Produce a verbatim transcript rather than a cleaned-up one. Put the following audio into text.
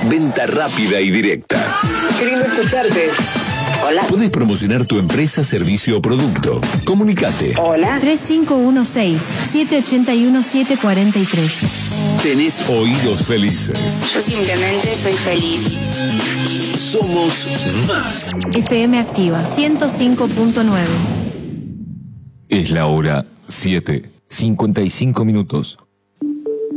Venta rápida y directa. Qué lindo escucharte. Hola. Podés promocionar tu empresa, servicio o producto. Comunicate. Hola. tres cinco uno seis, siete ocho uno, siete cuatro tres. Tenés oídos felices. Yo simplemente soy feliz. Somos más. F M Activa ciento cinco punto nueve. Es la hora siete, cincuenta y cinco minutos.